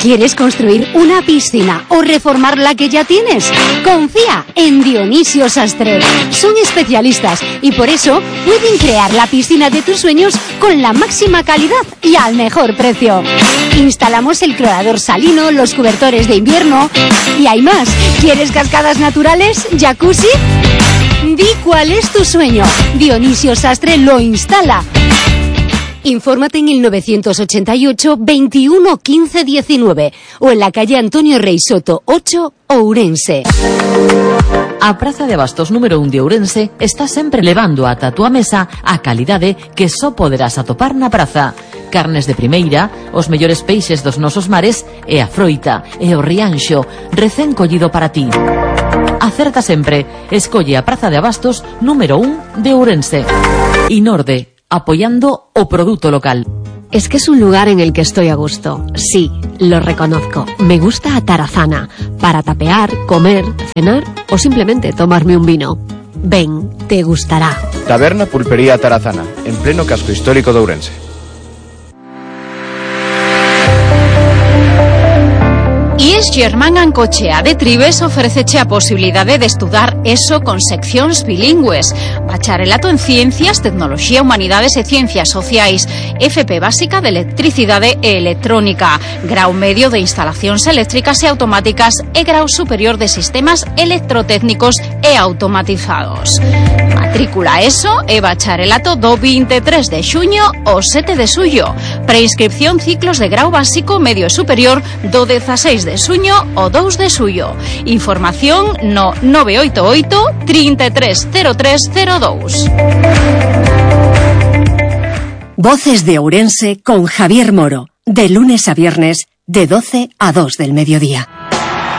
¿Quieres construir una piscina o reformar la que ya tienes? Confía en Dionisio Sastre. Son especialistas y por eso pueden crear la piscina de tus sueños con la máxima calidad y al mejor precio. Instalamos el clorador salino, los cobertores de invierno y hay más. ¿Quieres cascadas naturales? ¿Jacuzzi? Di cuál es tu sueño. Dionisio Sastre lo instala. Infórmate en el 988 21 15 19 o en la calle Antonio Rey Soto 8, Ourense. A Praza de Abastos número 1 de Ourense está sempre levando ata a túa mesa a calidade que só poderás atopar na praza. Carnes de primeira, os mellores peixes dos nosos mares e a froita e o rianxo recén collido para ti. Acerta sempre, escolle a Praza de Abastos número 1 de Ourense. Inorde, apoyando o producto local. Es que es un lugar en el que estoy a gusto. Sí, lo reconozco. Me gusta Atarazana, para tapear, comer, cenar o simplemente tomarme un vino. Ven, te gustará. Taberna Pulpería Atarazana, en pleno casco histórico de Ourense. IES Germán Ancochea de Tribes ofreceche a posibilidade de estudar ESO con seccións bilingües, bacharelato en Ciencias, Tecnoloxía, Humanidades e Ciencias Sociais, FP básica de Electricidade e Electrónica, grau medio de Instalacións Eléctricas e Automáticas e grau superior de Sistemas Electrotécnicos e Automatizados. Matrícula ESO e bacharelato do 23 de xuño ao 7 de xullo. Preinscripción ciclos de grau básico, medio e superior do 16 de xuño ao 2 de xullo. Información no 988 330302. Voces de Ourense con Javier Moro, de lunes a viernes, de 12 a 2 del mediodía.